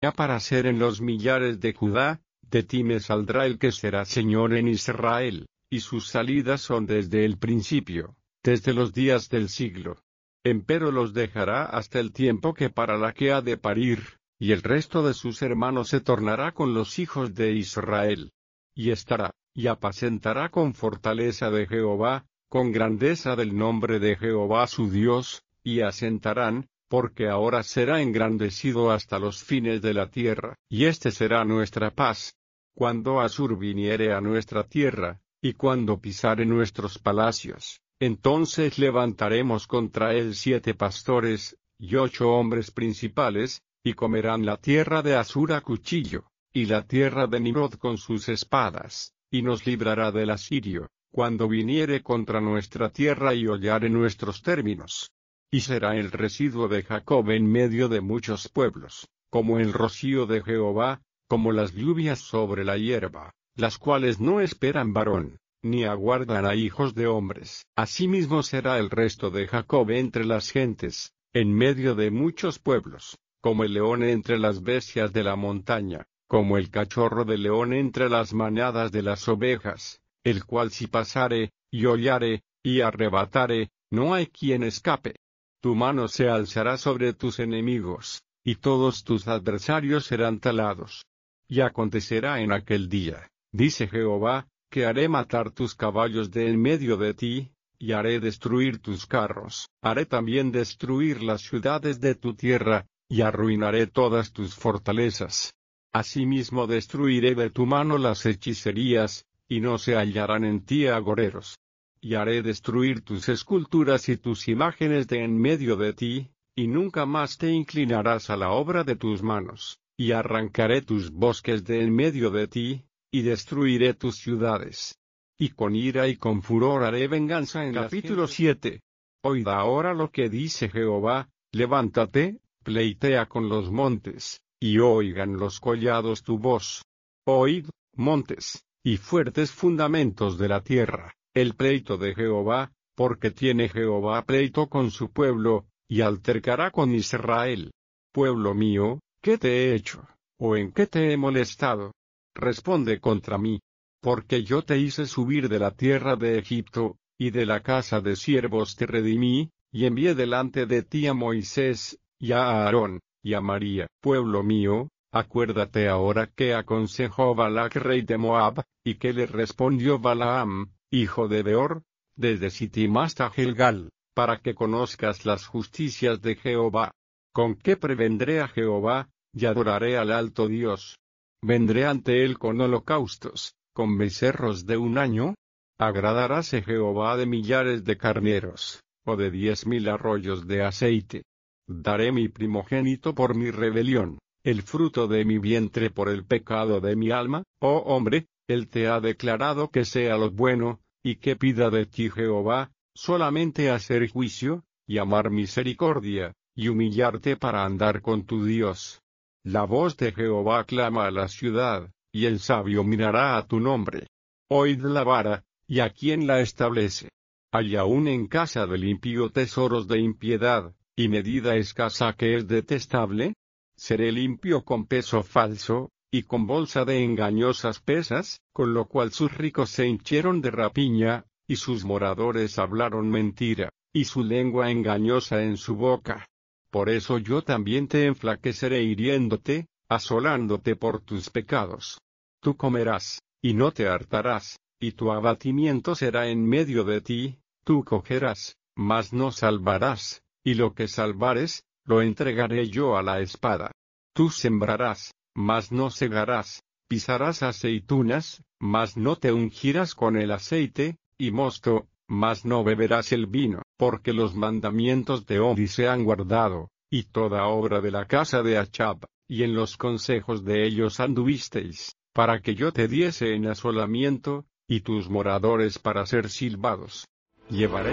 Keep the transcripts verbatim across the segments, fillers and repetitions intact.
para ser en los millares de Judá, de ti me saldrá el que será Señor en Israel, y sus salidas son desde el principio, desde los días del siglo. Empero los dejará hasta el tiempo que para la que ha de parir, y el resto de sus hermanos se tornará con los hijos de Israel. Y estará, y apacentará con fortaleza de Jehová, con grandeza del nombre de Jehová su Dios, y asentarán, porque ahora será engrandecido hasta los fines de la tierra, y este será nuestra paz. Cuando Asur viniere a nuestra tierra, y cuando pisare nuestros palacios, entonces levantaremos contra él siete pastores, y ocho hombres principales, y comerán la tierra de Asur a cuchillo, y la tierra de Nimrod con sus espadas, y nos librará del asirio, cuando viniere contra nuestra tierra y hollare nuestros términos. Y será el residuo de Jacob en medio de muchos pueblos, como el rocío de Jehová, como las lluvias sobre la hierba, las cuales no esperan varón, ni aguardan a hijos de hombres. Asimismo será el resto de Jacob entre las gentes, en medio de muchos pueblos, como el león entre las bestias de la montaña, como el cachorro de león entre las manadas de las ovejas, el cual si pasare, y hollare, y arrebatare, no hay quien escape. Tu mano se alzará sobre tus enemigos, y todos tus adversarios serán talados. Y acontecerá en aquel día, dice Jehová, que haré matar tus caballos de en medio de ti, y haré destruir tus carros. Haré también destruir las ciudades de tu tierra, y arruinaré todas tus fortalezas. Asimismo destruiré de tu mano las hechicerías, y no se hallarán en ti agoreros. Y haré destruir tus esculturas y tus imágenes de en medio de ti, y nunca más te inclinarás a la obra de tus manos, y arrancaré tus bosques de en medio de ti, y destruiré tus ciudades. Y con ira y con furor haré venganza en capítulo siete. Oíd ahora lo que dice Jehová, levántate, pleitea con los montes, y oigan los collados tu voz. Oíd, montes, y fuertes fundamentos de la tierra, el pleito de Jehová, porque tiene Jehová pleito con su pueblo, y altercará con Israel. Pueblo mío, ¿qué te he hecho? ¿O en qué te he molestado? Responde contra mí. Porque yo te hice subir de la tierra de Egipto, y de la casa de siervos te redimí, y envié delante de ti a Moisés, y a Aarón, y a María. Pueblo mío, acuérdate ahora que aconsejó Balac rey de Moab, y que le respondió Balaam, hijo de Beor, desde Sittim hasta Gilgal, para que conozcas las justicias de Jehová. ¿Con qué prevendré a Jehová, y adoraré al alto Dios? ¿Vendré ante él con holocaustos, con becerros de un año? ¿Agradaráse Jehová de millares de carneros, o de diez mil arroyos de aceite? Daré mi primogénito por mi rebelión, el fruto de mi vientre por el pecado de mi alma. Oh hombre, él te ha declarado que sea lo bueno, y que pida de ti Jehová, solamente hacer juicio, y amar misericordia, y humillarte para andar con tu Dios. La voz de Jehová clama a la ciudad, y el sabio mirará a tu nombre. Oíd la vara, y a quién la establece. Hay aún en casa del impío tesoros de impiedad, y medida escasa que es detestable. Seré limpio con peso falso, y con bolsa de engañosas pesas, con lo cual sus ricos se hinchieron de rapiña, y sus moradores hablaron mentira, y su lengua engañosa en su boca. Por eso yo también te enflaqueceré hiriéndote, asolándote por tus pecados. Tú comerás, y no te hartarás, y tu abatimiento será en medio de ti, tú cogerás, mas no salvarás, y lo que salvares, lo entregaré yo a la espada. Tú sembrarás, mas no segarás, pisarás aceitunas, mas no te ungirás con el aceite, y mosto, mas no beberás el vino, porque los mandamientos de Odí se han guardado, y toda obra de la casa de Achab, y en los consejos de ellos anduvisteis, para que yo te diese en asolamiento, y tus moradores para ser silbados. Llevaré.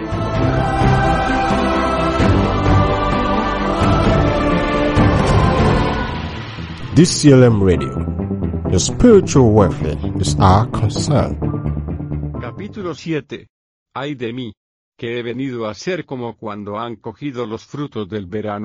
D C L M Radio. Your spiritual welfare is our concern. Capítulo siete. Ay de mí, que he venido a ser como cuando han cogido los frutos del verano,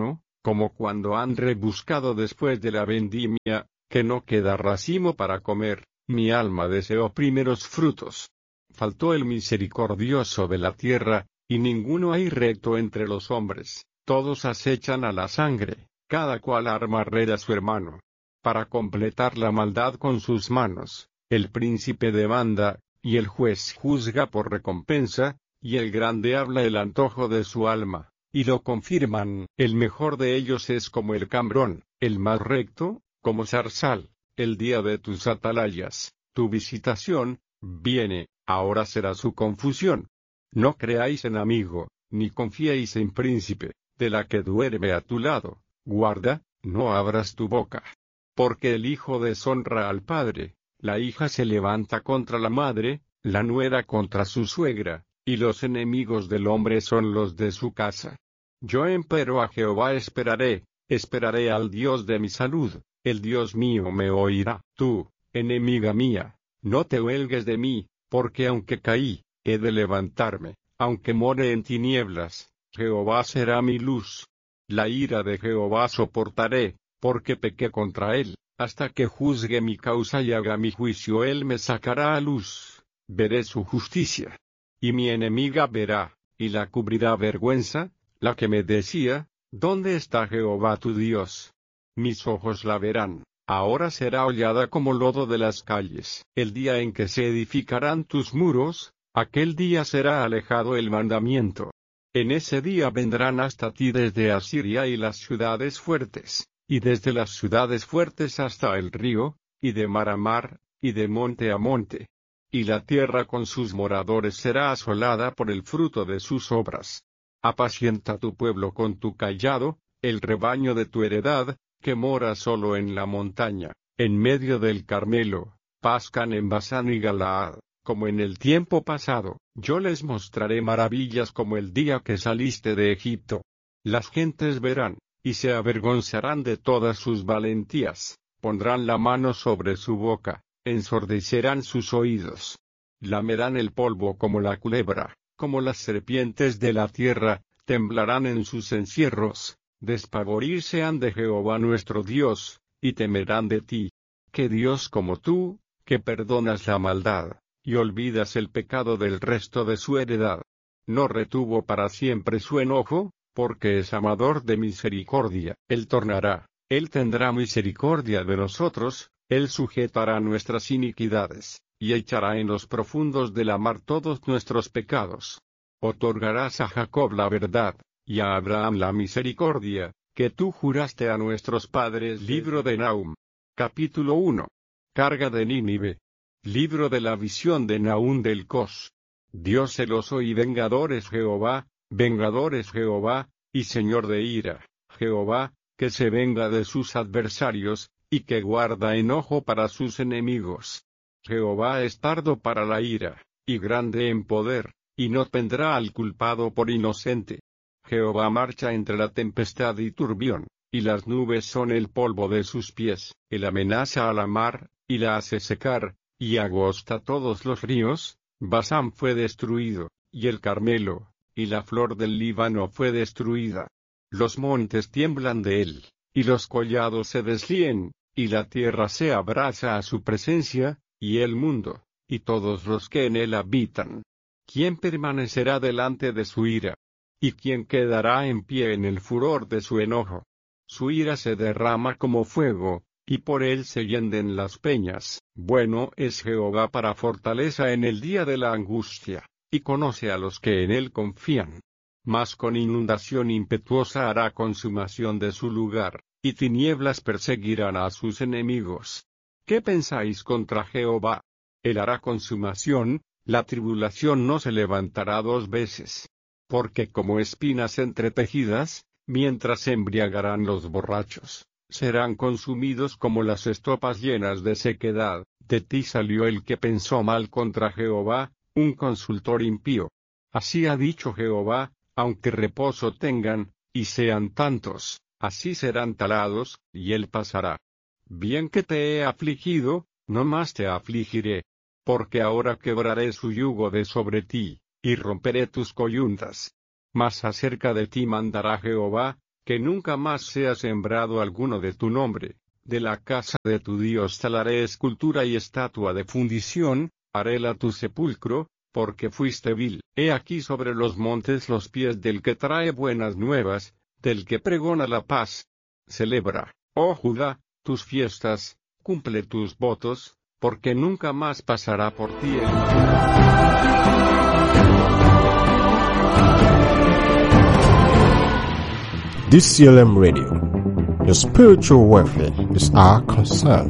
como cuando han rebuscado después de la vendimia, que no queda racimo para comer, mi alma deseó primeros frutos. Faltó el misericordioso de la tierra, y ninguno hay recto entre los hombres, todos acechan a la sangre, cada cual arma red a su hermano. Para completar la maldad con sus manos, el príncipe demanda, y el juez juzga por recompensa, y el grande habla el antojo de su alma, y lo confirman. El mejor de ellos es como el cambrón, el más recto, como zarzal, el día de tus atalayas, tu visitación, viene, ahora será su confusión. No creáis en amigo, ni confiéis en príncipe, de la que duerme a tu lado, guarda, no abras tu boca. Porque el hijo deshonra al padre, la hija se levanta contra la madre, la nuera contra su suegra, y los enemigos del hombre son los de su casa. Yo empero a Jehová esperaré, esperaré al Dios de mi salud, el Dios mío me oirá. Tú, enemiga mía, no te huelgues de mí, porque aunque caí, he de levantarme, aunque more en tinieblas, Jehová será mi luz. La ira de Jehová soportaré, porque pequé contra él, hasta que juzgue mi causa y haga mi juicio él me sacará a luz, veré su justicia. Y mi enemiga verá, y la cubrirá vergüenza, la que me decía, ¿dónde está Jehová tu Dios? Mis ojos la verán, ahora será hollada como lodo de las calles. El día en que se edificarán tus muros, aquel día será alejado el mandamiento. En ese día vendrán hasta ti desde Asiria y las ciudades fuertes, y desde las ciudades fuertes hasta el río, y de mar a mar, y de monte a monte. Y la tierra con sus moradores será asolada por el fruto de sus obras. Apacienta tu pueblo con tu cayado, el rebaño de tu heredad, que mora solo en la montaña, en medio del Carmelo, pascan en Basán y Galaad, como en el tiempo pasado. Yo les mostraré maravillas como el día que saliste de Egipto. Las gentes verán, y se avergonzarán de todas sus valentías, pondrán la mano sobre su boca, ensordecerán sus oídos. Lamerán el polvo como la culebra, como las serpientes de la tierra, temblarán en sus encierros, despavorirse han de Jehová nuestro Dios, y temerán de ti. Que Dios como tú, que perdonas la maldad, y olvidas el pecado del resto de su heredad. No retuvo para siempre su enojo, porque es amador de misericordia. Él tornará, Él tendrá misericordia de nosotros, Él sujetará nuestras iniquidades, y echará en los profundos de la mar todos nuestros pecados. Otorgarás a Jacob la verdad, y a Abraham la misericordia, que tú juraste a nuestros padres. Libro de Nahum. Capítulo uno. Carga de Nínive. Libro de la visión de Nahum del Cos. Dios celoso y vengador es Jehová, vengador es Jehová, y Señor de ira, Jehová, que se venga de sus adversarios, y que guarda enojo para sus enemigos. Jehová es tardo para la ira, y grande en poder, y no tendrá al culpado por inocente. Jehová marcha entre la tempestad y turbión, y las nubes son el polvo de sus pies. Él amenaza a la mar, y la hace secar, y agosta todos los ríos. Basán fue destruido, y el Carmelo, y la flor del Líbano fue destruida. Los montes tiemblan de él, y los collados se deslíen, y la tierra se abraza a su presencia, y el mundo, y todos los que en él habitan. ¿Quién permanecerá delante de su ira? ¿Y quién quedará en pie en el furor de su enojo? Su ira se derrama como fuego, y por él se hienden las peñas. Bueno es Jehová para fortaleza en el día de la angustia, y conoce a los que en él confían. Mas con inundación impetuosa hará consumación de su lugar, y tinieblas perseguirán a sus enemigos. ¿Qué pensáis contra Jehová? Él hará consumación, la tribulación no se levantará dos veces. Porque como espinas entretejidas, mientras se embriagarán los borrachos, serán consumidos como las estopas llenas de sequedad. De ti salió el que pensó mal contra Jehová, un consultor impío. Así ha dicho Jehová, aunque reposo tengan, y sean tantos, así serán talados, y él pasará. Bien que te he afligido, no más te afligiré. Porque ahora quebraré su yugo de sobre ti, y romperé tus coyuntas. Mas acerca de ti mandará Jehová, que nunca más sea sembrado alguno de tu nombre. De la casa de tu Dios talaré escultura y estatua de fundición, haréla tu sepulcro, porque fuiste vil. He aquí sobre los montes los pies del que trae buenas nuevas, del que pregona la paz. Celebra, oh Judá, tus fiestas, cumple tus votos, porque nunca más pasará por ti el D C L M Radio. Your spiritual welfare is our concern.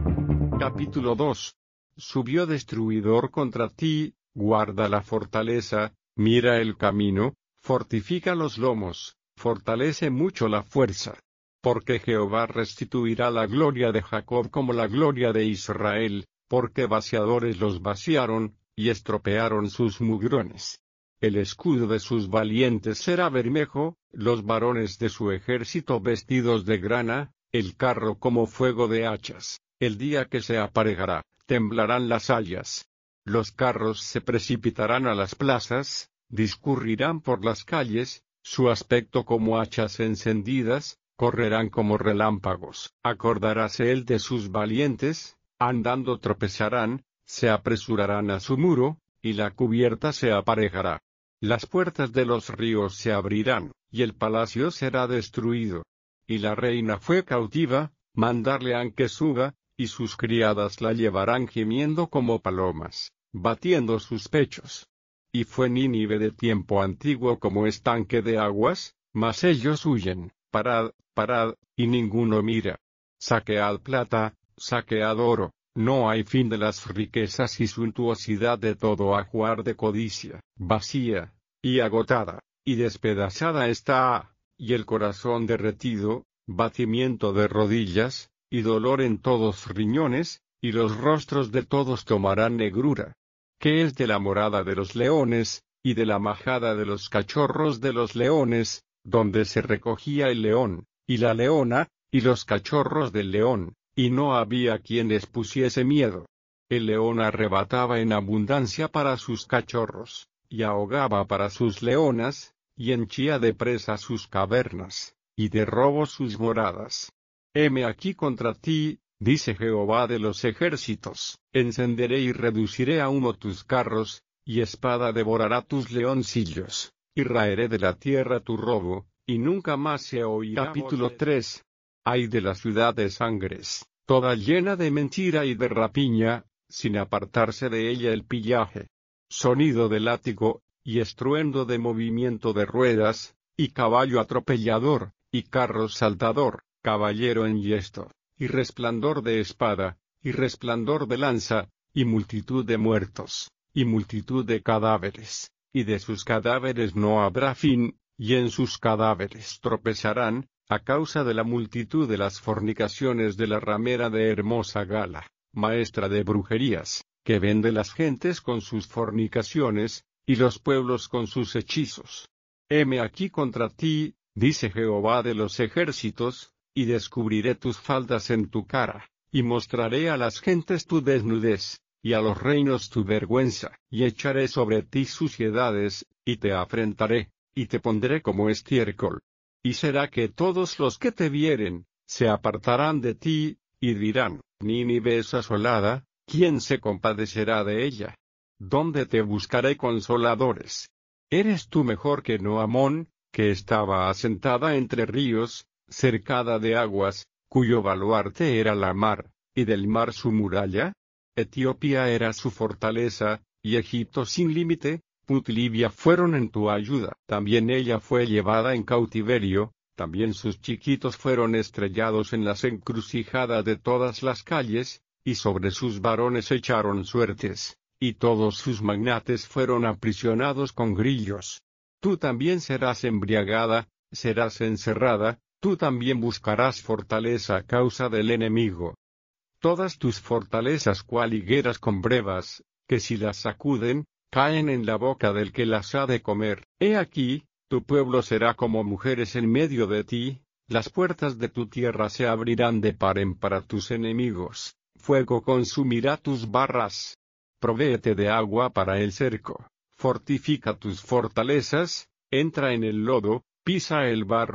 Capítulo dos. Subió destruidor contra ti, guarda la fortaleza, mira el camino, fortifica los lomos, fortalece mucho la fuerza. Porque Jehová restituirá la gloria de Jacob como la gloria de Israel, porque vaciadores los vaciaron, y estropearon sus mugrones. El escudo de sus valientes será bermejo, los varones de su ejército vestidos de grana, el carro como fuego de hachas. El día que se aparejará, temblarán las hayas. Los carros se precipitarán a las plazas, discurrirán por las calles, su aspecto como hachas encendidas, correrán como relámpagos. Acordaráse él de sus valientes, andando tropezarán, se apresurarán a su muro, y la cubierta se aparejará. Las puertas de los ríos se abrirán, y el palacio será destruido. Y la reina fue cautiva, mandarle han que suba, y sus criadas la llevarán gimiendo como palomas, batiendo sus pechos. Y fue Nínive de tiempo antiguo como estanque de aguas, mas ellos huyen. Parad, parad, y ninguno mira. Saquead plata, saquead oro, no hay fin de las riquezas y suntuosidad de todo ajuar de codicia. Vacía, y agotada, y despedazada está, y el corazón derretido, batimiento de rodillas, y dolor en todos riñones, y los rostros de todos tomarán negrura. ¿Qué es de la morada de los leones, y de la majada de los cachorros de los leones, donde se recogía el león, y la leona, y los cachorros del león, y no había quien les pusiese miedo? El león arrebataba en abundancia para sus cachorros, y ahogaba para sus leonas, y henchía de presa sus cavernas, y de robo sus moradas. Heme aquí contra ti, dice Jehová de los ejércitos, encenderé y reduciré a humo tus carros, y espada devorará tus leoncillos, y raeré de la tierra tu robo, y nunca más se oirá. Capítulo tres. Ay de la ciudad de sangres, toda llena de mentira y de rapiña, sin apartarse de ella el pillaje. Sonido de látigo, y estruendo de movimiento de ruedas, y caballo atropellador, y carro saltador, caballero enhiesto, y resplandor de espada, y resplandor de lanza, y multitud de muertos, y multitud de cadáveres, y de sus cadáveres no habrá fin, y en sus cadáveres tropezarán, a causa de la multitud de las fornicaciones de la ramera de hermosa gala, maestra de brujerías, que vende las gentes con sus fornicaciones, y los pueblos con sus hechizos. Heme aquí contra ti, dice Jehová de los ejércitos, y descubriré tus faldas en tu cara, y mostraré a las gentes tu desnudez, y a los reinos tu vergüenza, y echaré sobre ti suciedades, y te afrentaré, y te pondré como estiércol. Y será que todos los que te vieren, se apartarán de ti, y dirán, Nínive es asolada, ¿quién se compadecerá de ella? ¿Dónde te buscaré consoladores? ¿Eres tú mejor que Noamón, que estaba asentada entre ríos, cercada de aguas, cuyo baluarte era la mar, y del mar su muralla? Etiopía era su fortaleza, y Egipto sin límite, Put y Libia fueron en tu ayuda. También ella fue llevada en cautiverio, también sus chiquitos fueron estrellados en las encrucijadas de todas las calles, y sobre sus varones echaron suertes, y todos sus magnates fueron aprisionados con grillos. Tú también serás embriagada, serás encerrada, tú también buscarás fortaleza a causa del enemigo. Todas tus fortalezas cual higueras con brevas, que si las sacuden, caen en la boca del que las ha de comer. He aquí, tu pueblo será como mujeres en medio de ti, las puertas de tu tierra se abrirán de par en para tus enemigos, fuego consumirá tus barras. Provéete de agua para el cerco, fortifica tus fortalezas, entra en el lodo, pisa el barro,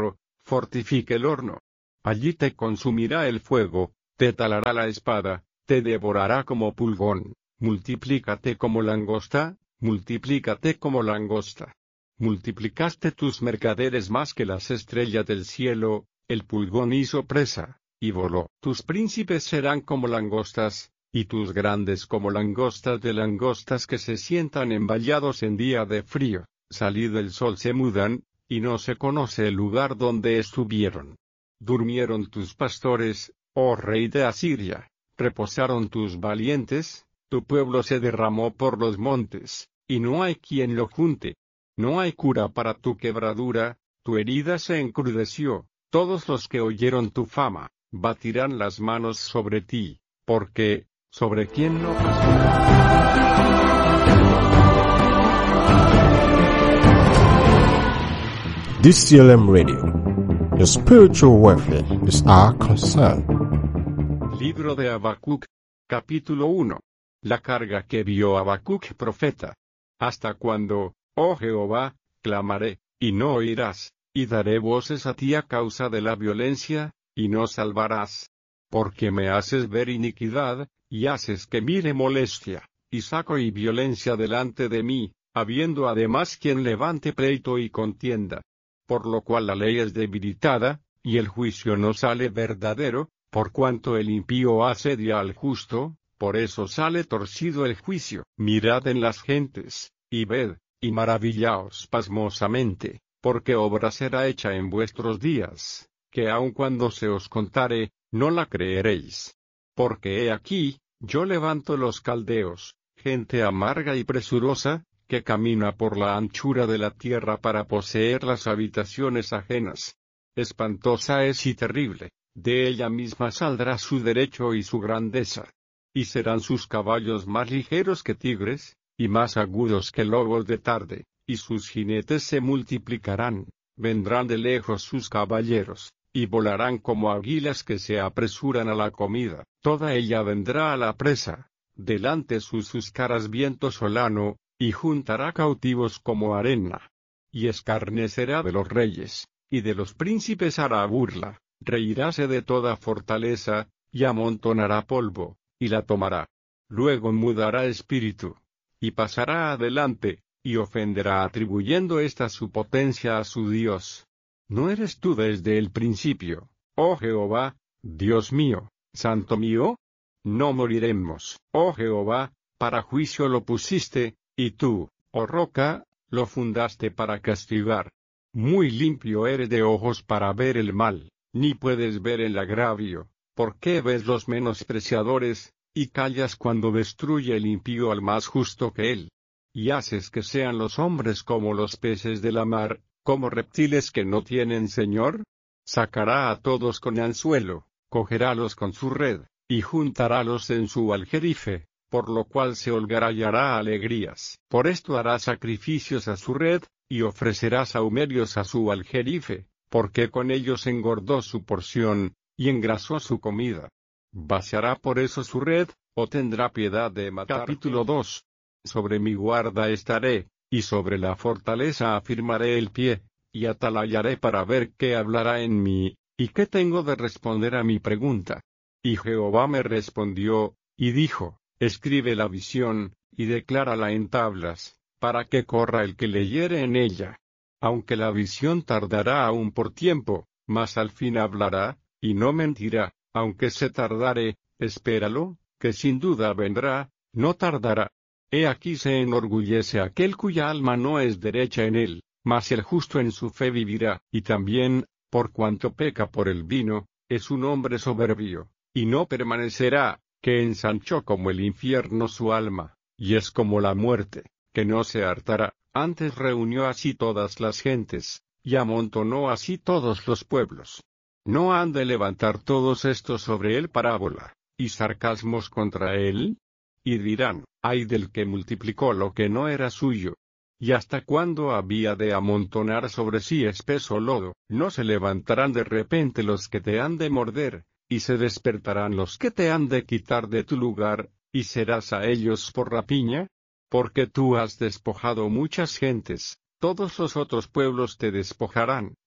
fortifique el horno. Allí te consumirá el fuego, te talará la espada, te devorará como pulgón. Multiplícate como langosta, multiplícate como langosta. Multiplicaste tus mercaderes más que las estrellas del cielo, el pulgón hizo presa, y voló. Tus príncipes serán como langostas, y tus grandes como langostas de langostas que se sientan envallados en día de frío. Salido el sol se mudan, y no se conoce el lugar donde estuvieron. Durmieron tus pastores, oh rey de Asiria, reposaron tus valientes, tu pueblo se derramó por los montes, y no hay quien lo junte. No hay cura para tu quebradura, tu herida se encrudeció, todos los que oyeron tu fama, batirán las manos sobre ti, porque, ¿sobre quién no pasó? D C L M Radio. Your spiritual welfare is our concern. Libro de Habacuc, capítulo uno. La carga que vio Habacuc profeta. ¿Hasta cuándo, oh Jehová, clamaré, y no oirás, y daré voces a ti a causa de la violencia, y no salvarás? Porque me haces ver iniquidad, y haces que mire molestia, y saco y violencia delante de mí, habiendo además quien levante pleito y contienda. Por lo cual la ley es debilitada, y el juicio no sale verdadero, por cuanto el impío asedia al justo, por eso sale torcido el juicio. Mirad en las gentes, y ved, y maravillaos pasmosamente, porque obra será hecha en vuestros días, que aun cuando se os contare, no la creeréis. Porque he aquí, yo levanto los caldeos, gente amarga y presurosa, que camina por la anchura de la tierra para poseer las habitaciones ajenas. Espantosa es y terrible, de ella misma saldrá su derecho y su grandeza. Y serán sus caballos más ligeros que tigres, y más agudos que lobos de tarde, y sus jinetes se multiplicarán, vendrán de lejos sus caballeros, y volarán como águilas que se apresuran a la comida. Toda ella vendrá a la presa, delante sus sus caras viento solano, y juntará cautivos como arena. Y escarnecerá de los reyes, y de los príncipes hará burla, reíráse de toda fortaleza, y amontonará polvo, y la tomará. Luego mudará espíritu, y pasará adelante, y ofenderá atribuyendo esta su potencia a su Dios. ¿No eres tú desde el principio, oh Jehová, Dios mío, Santo mío? No moriremos, oh Jehová, para juicio lo pusiste, y tú, oh roca, lo fundaste para castigar. Muy limpio eres de ojos para ver el mal, ni puedes ver el agravio. ¿Por qué ves los menospreciadores, y callas cuando destruye el impío al más justo que él? Y haces que sean los hombres como los peces de la mar, como reptiles que no tienen señor? Sacará a todos con anzuelo, cogerálos con su red, y juntarálos en su aljerife, por lo cual se holgará y hará alegrías. Por esto hará sacrificios a su red, y ofrecerá sahumerios a su aljerife, porque con ellos engordó su porción, y engrasó su comida. ¿Vaciará por eso su red, o tendrá piedad de matar? Capítulo dos. Sobre mi guarda estaré, y sobre la fortaleza afirmaré el pie, y atalayaré para ver qué hablará en mí, y qué tengo de responder a mi pregunta. Y Jehová me respondió, y dijo, escribe la visión, y declárala en tablas, para que corra el que leyere en ella. Aunque la visión tardará aún por tiempo, mas al fin hablará, y no mentirá, aunque se tardare, espéralo, que sin duda vendrá, no tardará. He aquí se enorgullece aquel cuya alma no es derecha en él, mas el justo en su fe vivirá. Y también, por cuanto peca por el vino, es un hombre soberbio, y no permanecerá, que ensanchó como el infierno su alma, y es como la muerte, que no se hartará. Antes reunió así todas las gentes, y amontonó así todos los pueblos. ¿No han de levantar todos estos sobre él parábola, y sarcasmos contra él? Y dirán, ay del que multiplicó lo que no era suyo. ¿Y hasta cuándo había de amontonar sobre sí espeso lodo? No se levantarán de repente los que te han de morder, y se despertarán los que te han de quitar de tu lugar, y serás a ellos por rapiña. Porque tú has despojado muchas gentes, todos los otros pueblos te despojarán,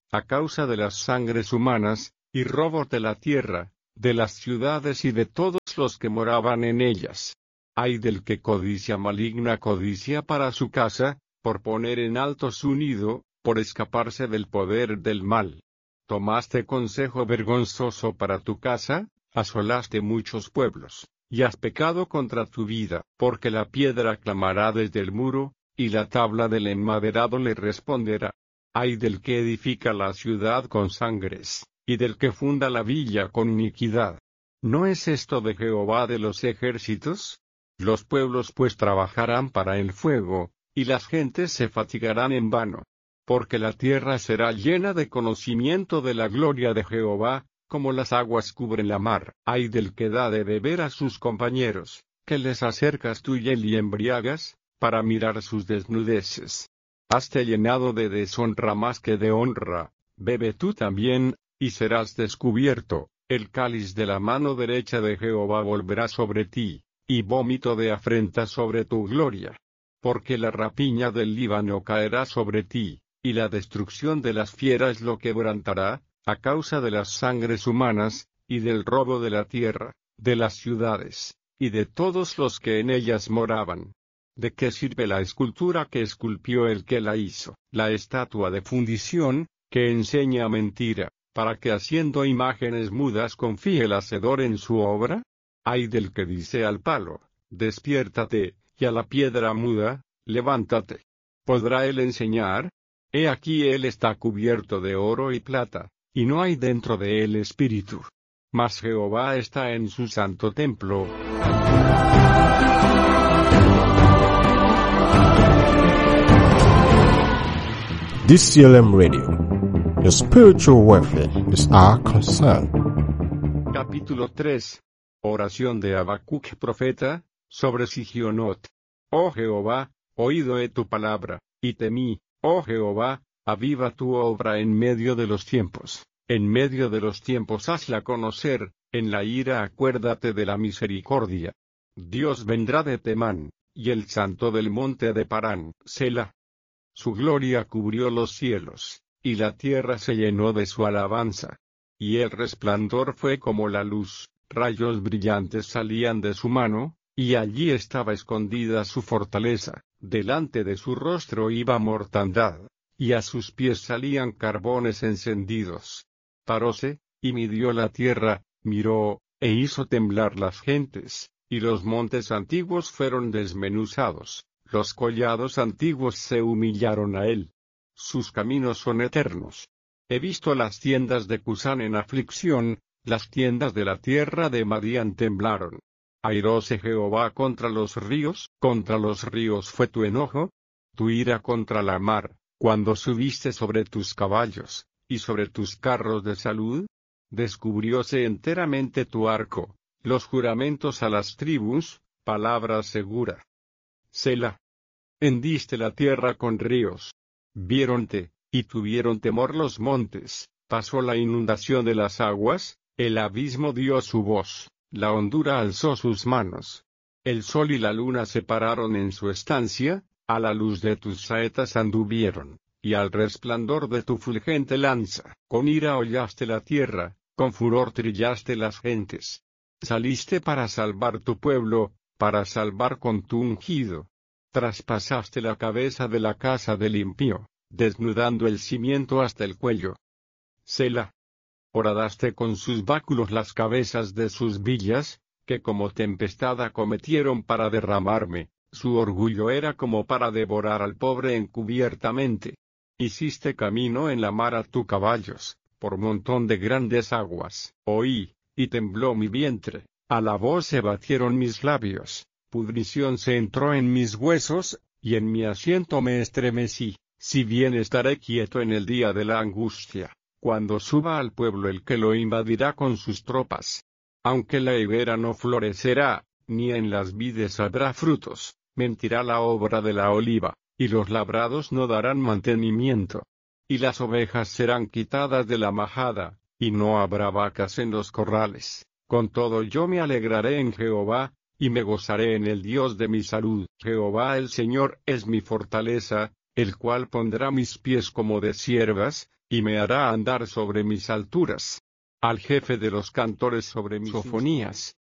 a causa de las sangres humanas, y robos de la tierra, de las ciudades y de todos los que moraban en ellas. Ay del que codicia maligna codicia para su casa, por poner en alto su nido, por escaparse del poder del mal. Tomaste consejo vergonzoso para tu casa, asolaste muchos pueblos, y has pecado contra tu vida, porque la piedra clamará desde el muro, y la tabla del enmaderado le responderá. Ay del que edifica la ciudad con sangres, y del que funda la villa con iniquidad. ¿No es esto de Jehová de los ejércitos? Los pueblos pues trabajarán para el fuego, y las gentes se fatigarán en vano. Porque la tierra será llena de conocimiento de la gloria de Jehová, como las aguas cubren la mar. Ay del que da de beber a sus compañeros, que les acercas tú y él y embriagas, para mirar sus desnudeces. Hazte llenado de deshonra más que de honra, bebe tú también, y serás descubierto. El cáliz de la mano derecha de Jehová volverá sobre ti, y vómito de afrenta sobre tu gloria. Porque la rapiña del Líbano caerá sobre ti, y la destrucción de las fieras lo quebrantará, a causa de las sangres humanas, y del robo de la tierra, de las ciudades, y de todos los que en ellas moraban. ¿De qué sirve la escultura que esculpió el que la hizo? La estatua de fundición, que enseña mentira, para que haciendo imágenes mudas confíe el hacedor en su obra. Ay del que dice al palo, despiértate, y a la piedra muda, levántate. ¿Podrá él enseñar? He aquí él está cubierto de oro y plata, y no hay dentro de él espíritu. Mas Jehová está en su santo templo. D C L M Radio. Your spiritual welfare is our concern. Capítulo tres. Oración de Habacuc profeta, sobre Sigionot. Oh Jehová, oído he tu palabra, y temí, oh Jehová, aviva tu obra en medio de los tiempos. En medio de los tiempos hazla conocer, en la ira acuérdate de la misericordia. Dios vendrá de Temán, y el santo del monte de Parán, Selah. Su gloria cubrió los cielos, y la tierra se llenó de su alabanza. Y el resplandor fue como la luz, rayos brillantes salían de su mano, y allí estaba escondida su fortaleza, delante de su rostro iba mortandad, y a sus pies salían carbones encendidos. Paróse, y midió la tierra, miró, e hizo temblar las gentes, y los montes antiguos fueron desmenuzados, los collados antiguos se humillaron a él. Sus caminos son eternos. He visto las tiendas de Cusán en aflicción, las tiendas de la tierra de Madián temblaron. Airóse Jehová contra los ríos, contra los ríos fue tu enojo, tu ira contra la mar, cuando subiste sobre tus caballos, y sobre tus carros de salud. Descubrióse enteramente tu arco, los juramentos a las tribus, palabra segura. Selah. Hendiste la tierra con ríos. Viéronte, y tuvieron temor los montes, pasó la inundación de las aguas, el abismo dio su voz, la hondura alzó sus manos. El sol y la luna se pararon en su estancia, a la luz de tus saetas anduvieron, y al resplandor de tu fulgente lanza. Con ira hollaste la tierra, con furor trillaste las gentes. Saliste para salvar tu pueblo, para salvar con tu ungido. Traspasaste la cabeza de la casa del impío, desnudando el cimiento hasta el cuello. Selah. Horadaste con sus báculos las cabezas de sus villas, que como tempestad acometieron para derramarme, su orgullo era como para devorar al pobre encubiertamente. Hiciste camino en la mar a tus caballos, por montón de grandes aguas. Oí, y tembló mi vientre, a la voz se batieron mis labios, pudrición se entró en mis huesos, y en mi asiento me estremecí. Si bien estaré quieto en el día de la angustia, cuando suba al pueblo el que lo invadirá con sus tropas. Aunque la higuera no florecerá, ni en las vides habrá frutos, mentirá la obra de la oliva, y los labrados no darán mantenimiento. Y las ovejas serán quitadas de la majada, y no habrá vacas en los corrales. Con todo yo me alegraré en Jehová, y me gozaré en el Dios de mi salud. Jehová el Señor es mi fortaleza, el cual pondrá mis pies como de ciervas, y me hará andar sobre mis alturas. Al jefe de los cantores sobre mis Sofonías,